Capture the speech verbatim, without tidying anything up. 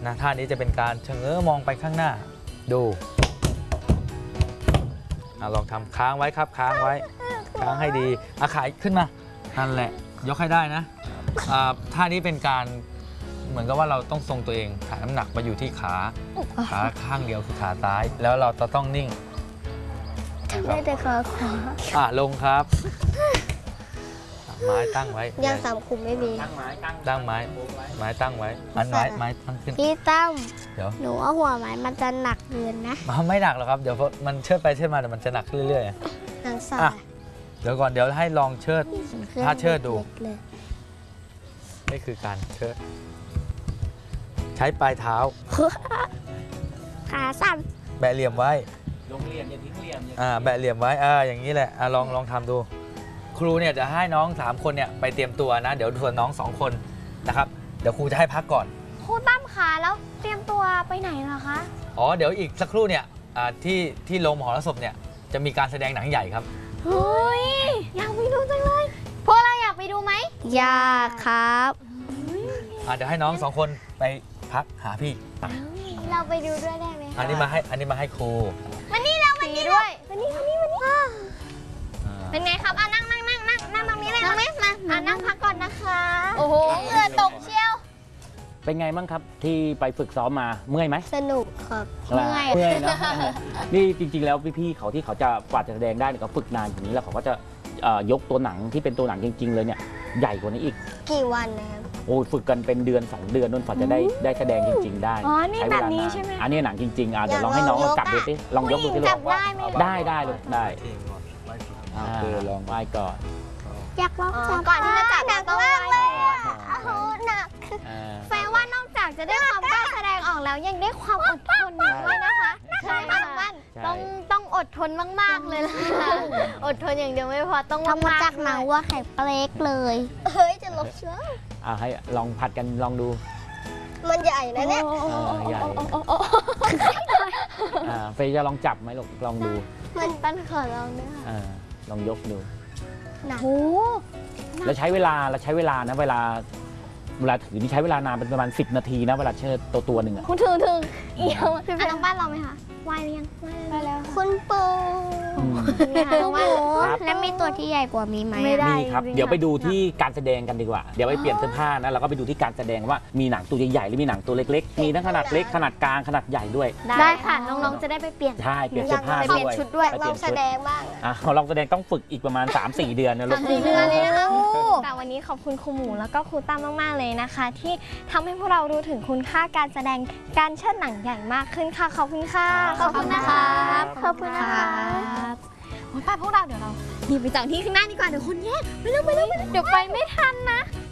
นะท่านี้จะเป็นการชะเง้อมองไปข้างหน้าดูลองทำค้างไว้ครับค้างไว้ค้างให้ดีอาขาขึ้นมานั่นแหละยกให้ได้นะท่านี้เป็นการเหมือนกับว่าเราต้องทรงตัวเองขาน้ำหนักมาอยู่ที่ขาขาข้างเดียวคือขาซ้ายแล้วเราจะต้องนิ่งได้แต่ขาขวาอ่ะลงครับไม้ตั้งไว้ยางสามขุมไม่มีตั้งไม้ตั้งไม้ไม้ตั้งไว้มันไม้ไม้ตั้งขึ้นพี่ตั้มเดี๋ยวหนูเอาหัวไม้มันจะหนักเกินนะไม่หนักหรอกครับเดี๋ยวมันเชิดไปเชิดมาเดี๋ยวมันจะหนักขึ้นเรื่อยๆนางสาวเดี๋ยวก่อนเดี๋ยวให้ลองเชิดถ้าเชิดดูนี่คือการเชิดใช้ปลายเท้าขาสั้นแบะเหลี่ยมไว้ลงเหลี่ยมอย่าทิ้งเหลี่ยมอ่าแบะเหลี่ยมไว้อ่าอย่างนี้แหละอ่าลองลองทำดูครูเนี่ยจะให้น้องสามคนเนี่ยไปเตรียมตัวนะเดี๋ยวส่วนน้องสองคนนะครับเดี๋ยวครูจะให้พักก่อนครูตั้มขาแล้วเตรียมตัวไปไหนเหรอคะอ๋อเดี๋ยวอีกสักครู่เนี่ยที่ที่โรงมหรสพเนี่ยจะมีการแสดงหนังใหญ่ครับเฮ้ยอยากไปดูจังเลยพวกเราอยากไปดูไหมอยากครับเดี๋ยวให้น้องสองคนไปพักหาพี่เราไปดูด้วยได้ไหมอันนี้มาให้อันนี้มาให้ครูวันนี้เราวันนี้ด้วยวันนี้วันนี้วันนี้เป็นไงครับอ่ะนั่งนั่งนั่งนั่งนั่งตรงนี้เลยนั่งไหมมาอ่ะนั่งพักก่อนนะคะโอ้โหเหงื่อตกเชียวเป็นไงบ้างครับที่ไปฝึกซ้อมมาเมื่อยไหมสนุกครับเมื่อยเมื่อยนะนี่จริงๆแล้วพี่ๆเขาที่เขาจะกว่าจะแสดงได้เขาฝึกนานอย่างนี้แล้วเขาก็จะยกตัวหนังที่เป็นตัวหนังจริงๆเลยเนี่ยใหญ่กว่านี้อีกกี่วันนะครับโอ้ฝึกกันเป็นเดือนสองเดือนนู่นฝ่าจะได้ได้แสดงจริงๆได้อ๋อนี่แบบนี้ใช่ไหมอันนี้หนังจริงๆอ่ะเดี๋ยวลองให้น้องจับดูสิลองยกดูสิลูกได้ได้ลูกได้โอเคลองไหว้ก่อนอยากลองจับก่อนที่จะจับหนักมากเลยหนักแปลว่านอกจากจะได้ความกล้าแสดงออกแล้วยังได้ความอดทนด้วยนะคะใช่ค่ะต้องต้องอดทนมากๆเลยล่ะอดทนอย่างเดียวไม่พอต้องทำมาจากหนังวัวแข็งเปลกเลยเฮ้ยจะลบเชื้ออ่าให้ลองผัดกันลองดูมันใหญ่นะเนี่ยใหญ่เฟย์จะลองจับไหมลูกลองดูมันปั้นขอลองด้วยค่ะลองยกดูโอ้แล้วใช้เวลาเราใช้เวลานะเวลาเวลาถือนี่ใช้เวลานานเป็นประมาณสิบนาทีนะเวลาเชิดตัวตัวหนึ่งอ่ะคุณถือถือเอียวพี่เป็นน้องบ้านเราไหมคะไหวหรือยังไหวแล้วคุณปูแล้วมีตัวที่ใหญ่กว่ามีไหมไม่ได้ครับเดี๋ยวไปดูที่การแสดงกันดีกว่าเดี๋ยวไปเปลี่ยนเสื้อผ้านะเราก็ไปดูที่การแสดงว่ามีหนังตัวใหญ่ๆหรือมีหนังตัวเล็กๆมีทั้งขนาดเล็กขนาดกลางขนาดใหญ่ด้วยได้ค่ะน้องๆจะได้ไปเปลี่ยนใช่เปลี่ยนเสื้อผ้าด้วยเปลี่ยนชุดด้วยลองแสดงบ้างอ่ะลองแสดงต้องฝึกอีกประมาณ สามสี่ เดือนนะลูกสี่เดือนเลยนะคะแต่วันนี้ขอบคุณครูหมูแล้วก็ครูตั้มมากๆเลยนะคะที่ทำให้พวกเรารู้ถึงคุณค่าการแสดงการเชิดหนังใหญ่มากขึ้นค่ะขอบคุณค่ะขอบคุณนะครับขอบคุณนะคะโอ้ยป้าพวกเราเดี๋ยวเราหนีไปจากที่ข้างหน้าดีกว่าเดี๋ยวคนแย่ไปเร็วไปเร็วเดี๋ยวไปไม่ทันนะ